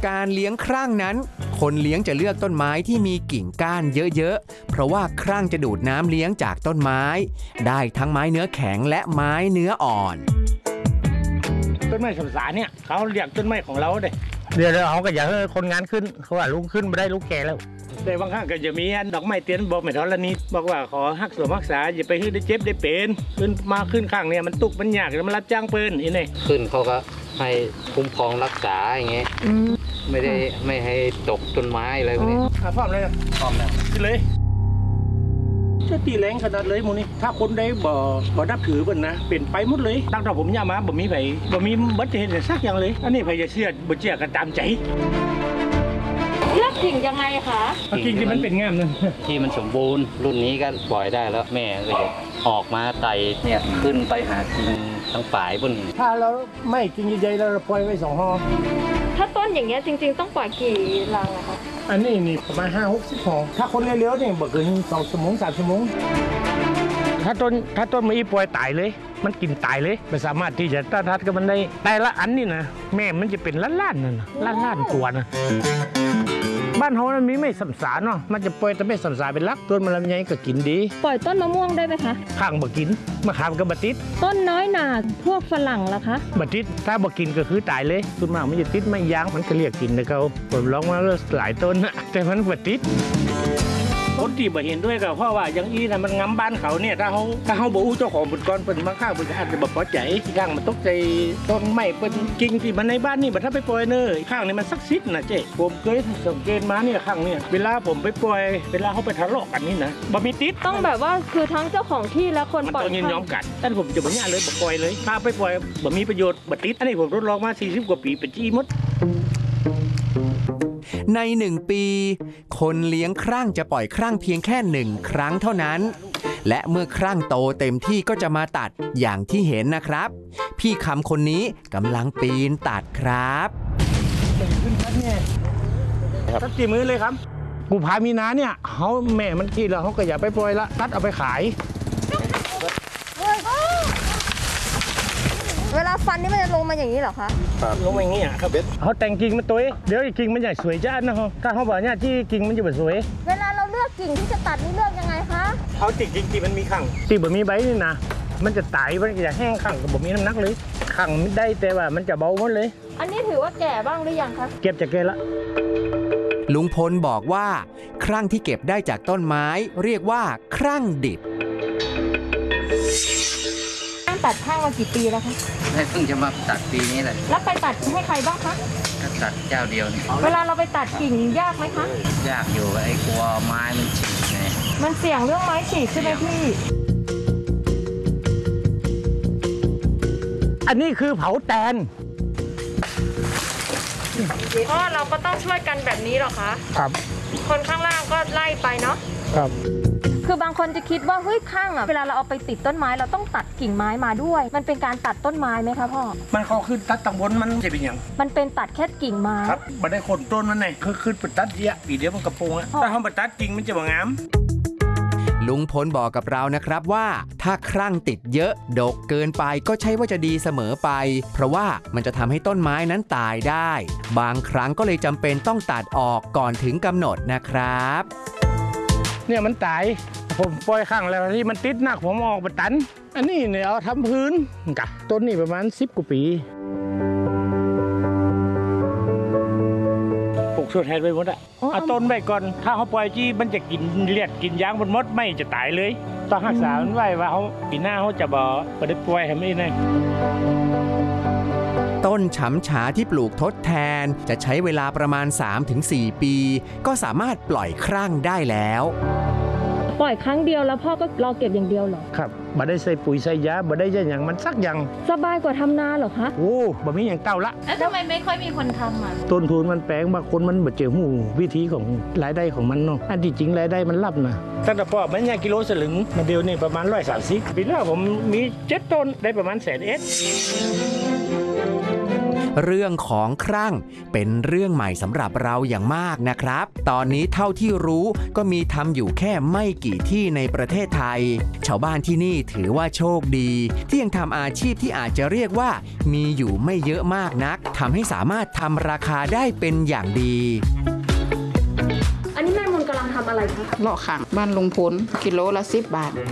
การเลี้ยงครั่งนั้นคนเลี้ยงจะเลือกต้นไม้ที่มีกิ่งก้านเยอะๆเพราะว่าครั่งจะดูดน้ำเลี้ยงจากต้นไม้ได้ทั้งไม้เนื้อแข็งและไม้เนื้ออ่อนต้นไม้สำสาเนี่ยเขาเรียกต้นไม้ของเราเดี๋ยวเขาก็อยากให้คนงานขึ้นเขาว่าลุงขึ้นไม่ได้ลุงแก่แล้วแต่บางครั้งก็จะมีดอกไม้เตี้ยนบอกไม่ทอดละนิดบอกว่าขอฮักสวมรักษาอย่าไปให้ได้เจ็บได้เป็นขึ้นข้างเนี่ยมันตุกมันยากมันรับจ้างเปิ้นอีนี่ขึ้นเขาก็ให้คุ้มครองรักษาอย่างเงี้ยไม่ให้ตกต้นไม้อะไรพวกนี้พร้อมเลยพร้อมแล้วขึ้นเลยจะตีแรงขนาดเลยมูนี่ถ้าคนได้บ่นับถือมันนะเป็นไปหมดเลยตั้งแต่ผมย่ามาบ่มีบัตรเห็นสักอย่างเลยอันนี้ไผจะเชื่อบ่เชื่อกันตามใจเลือกกิ่งยังไงคะกิ่งที่มันเป็นงามนั่นที่มันสมบูรณ์รุ่นนี้ก็ปล่อยได้แล้วแม่ก็จะออกมาไต่เนี่ยขึ้นไปหากิ่งทั้งฝ่ายบนถ้าเราไม่กิ่งใหญ่ๆเราปล่อยไว้2 ห่อถ้าต้นอย่างเงี้ยจริงๆต้องปล่อยกี่รังอะคะอันนี้นี่ประมาณ5-60 ห่อถ้าคนเร็วๆเนี่ยบ่เกิน2 ชั่วโมง3 ชั่วโมงถ้าต้นไม่ปล่อยตายเลยมันกินตายเลยไม่สามารถที่จะต้านทานกับมันได้แต่ละอันนี่นะแม่มันจะเป็นล้านๆนั่นนะล้านตัวนะบ้านเขามันมีไม่สัมสาเนาะมันจะปล่อยแต่ไม่สัมสาเป็นลักต้นมะลำไยก็กินดีปล่อยต้นมะม่วงได้ไหมคะข้างบ่กินมะขามก็บ่ติดต้นน้อยหนาพวกฝรั่งล่ะคะบ่ติดถ้าบ่กินก็คือตายเลยต้นมากมันจะติดไม่ยางมันก็เรียกกินนะเขาผมลองมาหลายต้นนะแต่มันบ่ติดคนที่บ่เห็นด้วยก็เพราะว่าอย่างอีน่ะมันงำบ้านเขาเนี่ยถ้าเขาบ่อู้เจ้าของบุญกรเพิ่นบางข้างเพิ่นอาจจะบ่พอใจที่ข้างมันตกใจต้นไม้เพิ่นกิ่งที่มันในบ้านนี่บ่ถ้าไปปล่อยเนยข้างนี้มันศักดิ์สิทธิ์นะเจ๊ผมเคยสังเกตมาเนี่ยข้างเนี่ยเวลาผมไปปล่อยเวลาเขาไปทะเลาะกันนี่นะบ่มีติดต้องแบบว่าคือทั้งเจ้าของที่และคนปล่อยมันต้องยินยอมกันแต่ผมจะบ่ย่าเลยบ่ปล่อยเลยถ้าไปปล่อยบ่มีประโยชน์บ่ติดอันนี้ผมทดลองมา40 กว่าปีเป็นจี้หมดใน1 ปีคนเลี้ยงครั่งจะปล่อยครั่งเพียงแค่1 ครั้งเท่านั้นและเมื่อครั่งโตเต็มที่ก็จะมาตัดอย่างที่เห็นนะครับพี่คำคนนี้กำลังปีนตัดครับขึ้นทัดเนี่ยตัดกี่มือเลยครับกูพามีนาเนี่ยเขาแม่มันกินแล้วเขาก็อย่าไปปล่อยละตัดเอาไปขายเวลาฟันนี่มันจะลงมาอย่างนี้เหรอคะลงมาอย่างนี้ครับเบสเขาแต่งกิ่งมันตัวเดี๋ยวกิ่งมันใหญ่สวยจ้านะฮะถ้าเขาบอกเนี่ยที่กิ่งมันจะแบบสวยเวลาเราเลือกกิ่งที่จะตัดนี่เลือกยังไงคะเขาติดกิ่งที่มันมีขังที่แบบมีใบนี่นะมันจะตายมันจะแห้งขังกับแบบมีน้ำหนักเลยขังไม่ได้แต่ว่ามันจะเบาหมดเลยอันนี้ถือว่าแก่บ้างหรือยังคะเก็บจากแก่ละลุงพลบอกว่าครั่งที่เก็บได้จากต้นไม้เรียกว่าครั่งดิบตัดข้างมากี่ปีแล้วคะเพิ่งจะมาตัดปีนี้แหละแล้วไปตัดให้ใครบ้างคะตัดเจ้าเดียวนี่เวลาเราไปตัดกิ่งยากไหมคะยากอยู่ไอ้กลัวไม้มันฉีกไงมันเสี่ยงเรื่องไม้ฉีกใช่ไหมพี่อันนี้คือเผาแตนอ๋อเราก็ต้องช่วยกันแบบนี้หรอคะครับคนข้างล่างก็ไล่ไปเนาะครับคือบางคนจะคิดว่าเฮ้ยข้างอ่ะเวลาเราเอาไปติดต้นไม้เราต้องตัดกิ่งไม้มาด้วยมันเป็นการตัดต้นไม้ไหมคะพ่อมันเขาขึ้นตัดตังบนมันจะเป็นอย่างมันเป็นตัดแค่กิ่งไม้ครับมันได้คนต้นมันไงคือขึ้นไปตัดเยอะปีเดียวมันกระโปรงแล้วถ้าเขาไปตัดกิ่งมันจะบ่งามลุงพลบอกกับเรานะครับว่าถ้าครั่งติดเยอะดกเกินไปก็ใช่ว่าจะดีเสมอไปเพราะว่ามันจะทำให้ต้นไม้นั้นตายได้บางครั้งก็เลยจำเป็นต้องตัดออกก่อนถึงกำหนดนะครับเนี่ยมันตายผมปล่อยข้างแล้วที่มันติดหนักผมออกไปตันอันนี้เนี่ยเอาทำพื้นกับต้นนี่ประมาณ10 กว่าปีปลูกสดแทนไปหมดอะเอาต้นไว้ก่อนถ้าเขาปล่อยจี้มันจะกินเลียดกินยางบนมดไม่จะตายเลยต้องรักษามันไว้ว่าเขาปีหน้าเขาจะบ่ได้ปล่อยให้ไม่ได้ต้นฉำฉาที่ปลูกทดแทนจะใช้เวลาประมาณ 3-4 ปีก็สามารถปล่อยครั่งได้แล้วปล่อยครั้งเดียวแล้วพ่อก็รอเก็บอย่างเดียวเหรอครับบ่ได้ใส่ปุ๋ยใส่ยาบ่ได้อย่างมันสักอย่างสบายกว่าทำนาเหรอคะโอ้บ่มีอย่างเก่าละแล้วทำไมไม่ค่อยมีคนทำอ่ะต้นทุนมันแพงบางคนมันบ่เจอหูวิธีของรายได้ของมันเนาะอันที่จริงรายได้มันลับนะตั้งแต่พ่อมันกิโลสลึงมาเดียวนี่ประมาณ130ปีแล้วผมมี7 ต้นได้ประมาณ100,000 เรื่องของครั่งเป็นเรื่องใหม่สำหรับเราอย่างมากนะครับตอนนี้เท่าที่รู้ก็มีทำอยู่แค่ไม่กี่ที่ในประเทศไทยชาวบ้านที่นี่ถือว่าโชคดีที่ยังทำอาชีพที่อาจจะเรียกว่ามีอยู่ไม่เยอะมากนักทำให้สามารถทำราคาได้เป็นอย่างดีอันนี้แม่มนกำลังทำอะไรคะเลาะขังบ้านลุงพลกิโลละ10 บาท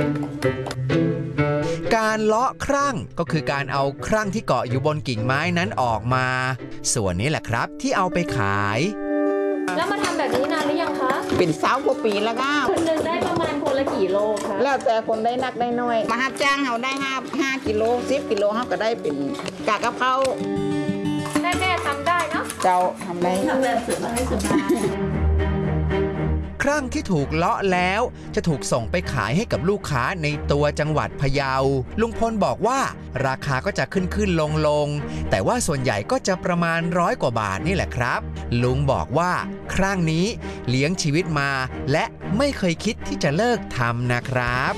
การเลาะครั่งก็คือการเอาครั่งที่เกาะอยู่บนกิ่งไม้นั้นออกมาส่วนนี้แหละครับที่เอาไปขายแล้วมาทำแบบนี้นานหรือยังคะเป็น20 กว่าปีแล้วก็คนหนึ่งได้ประมาณคนละกี่โลคะแล้วแต่คนได้นักได้น้อยมาหับจ้างเขาได้5 กิโล10 กิโลเขาก็ได้เป็นกากกะเพราแม่ทำได้เนาะเจ้าทำได้ทำแบบสบายครั่งที่ถูกเลาะแล้วจะถูกส่งไปขายให้กับลูกค้าในตัวจังหวัดพะเยาลุงพลบอกว่าราคาก็จะขึ้นลงแต่ว่าส่วนใหญ่ก็จะประมาณ100 กว่าบาทนี่แหละครับลุงบอกว่าครั่งนี้เลี้ยงชีวิตมาและไม่เคยคิดที่จะเลิกทำนะครับ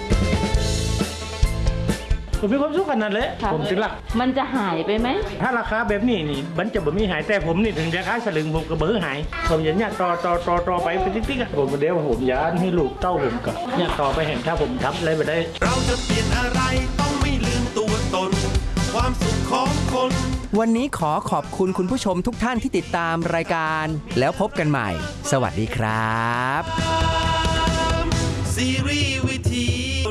ผมมีความสุขขนาดเลยผมถึงละมันจะหายไปไหมถ้าราคาแบบนี้นี่มันจะบ่มีหายแต่ผมนี่ถึงจะขายสลึงผมก็เบื่อหายผมอย่างเนี้ยต่อไปเป็นติ๊กๆผมเดี๋ยวผมย้านให้ลูกเต้าผมก็เนี่ยต่อไปเห็นถ้าผมทำอะไรไปได้เราจะเปลี่ยนอะไรต้องไม่ลืมตัวตนความสุขของคนวันนี้ขอบคุณคุณผู้ชมทุกท่านที่ติดตามรายการแล้วพบกันใหม่สวัสดีครับซีรีส์วิธี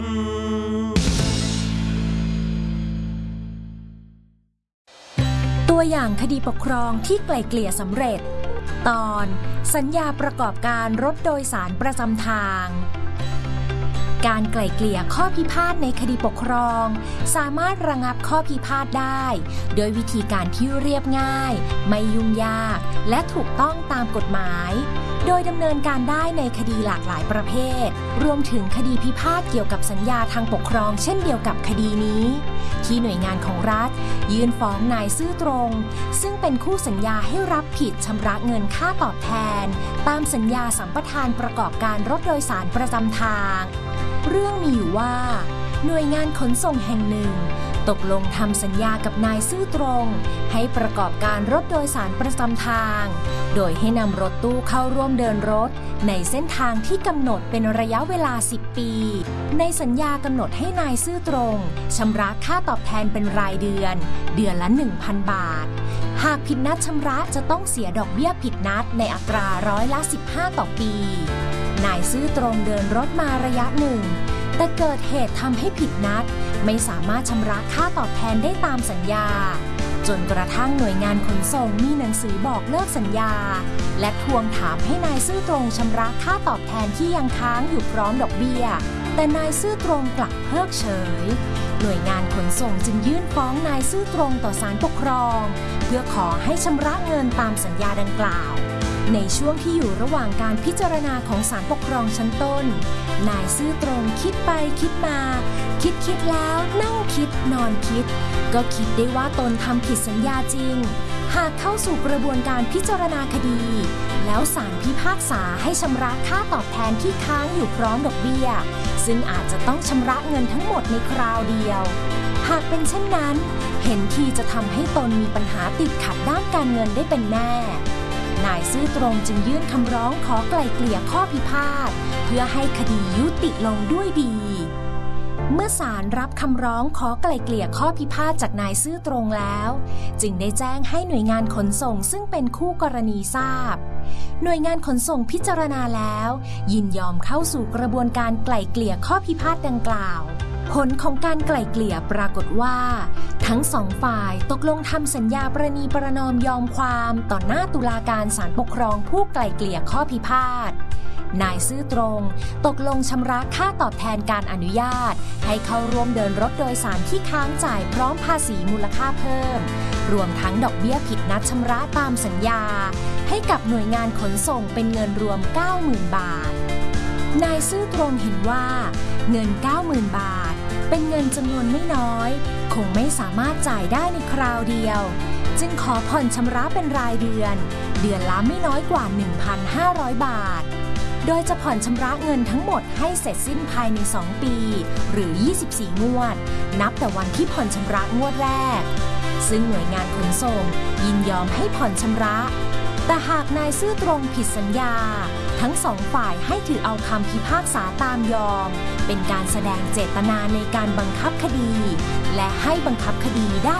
ตัวอย่างคดีปกครองที่ไกล่เกลี่ยสำเร็จตอนสัญญาประกอบการรถโดยสารประจำทางการไกล่เกลี่ยข้อพิพาทในคดีปกครองสามารถระงับข้อพิพาทได้โดยวิธีการที่เรียบง่ายไม่ยุ่งยากและถูกต้องตามกฎหมายโดยดำเนินการได้ในคดีหลากหลายประเภทรวมถึงคดีพิพาทเกี่ยวกับสัญญาทางปกครองเช่นเดียวกับคดีนี้ที่หน่วยงานของรัฐยื่นฟ้องนายซื่อตรงซึ่งเป็นคู่สัญญาให้รับผิดชำระเงินค่าตอบแทนตามสัญญาสัมปทานประกอบการรถโดยสารประจำทางเรื่องมีอยู่ว่าหน่วยงานขนส่งแห่งหนึ่งตกลงทำสัญญากับนายซื่อตรงให้ประกอบการรถโดยสารประจำทางโดยให้นำรถตู้เข้าร่วมเดินรถในเส้นทางที่กำหนดเป็นระยะเวลา10 ปีในสัญญากำหนดให้นายซื่อตรงชำระค่าตอบแทนเป็นรายเดือนละ 1,000 บาทหากผิดนัดชำระจะต้องเสียดอกเบี้ยผิดนัดในอัตรา15%ต่อปีนายซื่อตรงเดินรถมาระยะหนึ่งแต่เกิดเหตุทำให้ผิดนัดไม่สามารถชำระค่าตอบแทนได้ตามสัญญาจนกระทั่งหน่วยงานขนส่งมีหนังสือบอกเลิกสัญญาและทวงถามให้นายซื่อตรงชำระค่าตอบแทนที่ยังค้างอยู่พร้อมดอกเบี้ยแต่นายซื่อตรงกลับเพิกเฉยหน่วยงานขนส่งจึงยื่นฟ้องนายซื่อตรงต่อศาลปกครองเพื่อขอให้ชำระเงินตามสัญญาดังกล่าวในช่วงที่อยู่ระหว่างการพิจารณาของศาลปกครองชั้นต้นนายซื่อตรงคิดไปคิดมาคิดแล้วนั่งคิดนอนคิดก็คิดได้ว่าตนทำผิดสัญญาจริงหากเข้าสู่กระบวนการพิจารณาคดีแล้วศาลพิพากษาให้ชำระค่าตอบแทนที่ค้างอยู่พร้อมดอกเบี้ยซึ่งอาจจะต้องชำระเงินทั้งหมดในคราวเดียวหากเป็นเช่นนั้นเห็นทีจะทำให้ตนมีปัญหาติดขัดด้านการเงินได้เป็นแน่นายซื่อตรงจึงยื่นคำร้องขอไกล่เกลี่ยข้อพิพาทเพื่อให้คดียุติลงด้วยดีเมื่อศาลรับคำร้องขอไกล่เกลี่ยข้อพิพาทจากนายซื่อตรงแล้วจึงได้แจ้งให้หน่วยงานขนส่งซึ่งเป็นคู่กรณีทราบหน่วยงานขนส่งพิจารณาแล้วยินยอมเข้าสู่กระบวนการไกล่เกลี่ยข้อพิพาทดังกล่าวผลของการไกล่เกลี่ยปรากฏว่าทั้งสองฝ่ายตกลงทำสัญญาประนีประนอมยอมความต่อหน้าตุลาการศาลปกครองผู้ไกล่เกลี่ยข้อพิพาทนายซื่อตรงตกลงชำระค่าตอบแทนการอนุญาตให้เข้าร่วมเดินรถโดยสารที่ค้างจ่ายพร้อมภาษีมูลค่าเพิ่มรวมทั้งดอกเบี้ยผิดนัดชำระตามสัญญาให้กับหน่วยงานขนส่งเป็นเงินรวม 90,000 บาทนายซื่อตรงเห็นว่าเงิน 90,000 บาทเป็นเงินจำนวนไม่น้อยคงไม่สามารถจ่ายได้ในคราวเดียวจึงขอผ่อนชำระเป็นรายเดือนละไม่น้อยกว่า 1,500 บาทโดยจะผ่อนชำระเงินทั้งหมดให้เสร็จสิ้นภายใน2 ปีหรือ24 งวดนับแต่วันที่ผ่อนชำระงวดแรกซึ่งหน่วยงานขนส่งยินยอมให้ผ่อนชำระ แต่หากนายซื่อตรงผิดสัญญาทั้งสองฝ่ายให้ถือเอาคำพิพากษาตามยอมเป็นการแสดงเจตนาในการบังคับคดีและให้บังคับคดีได้